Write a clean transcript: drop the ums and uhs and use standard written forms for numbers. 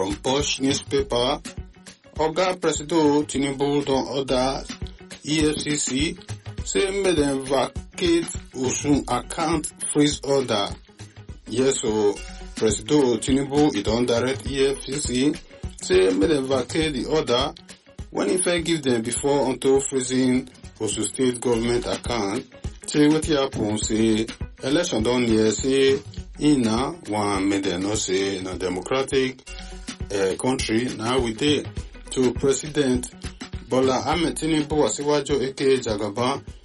from Punch newspaper. Oga Presido Tinubu don order EFCC say make dem vacate Osun account freeze order. Yes, so Presido Tinubu he don direct EFCC say make dem vacate the order when he first give them before until freezing Osun state government account. Say wetin happen say election don near, say na one make dem know say na democratic country now we dey. To President Bola Ahmed Tinubu Asiwaju aka Jagaban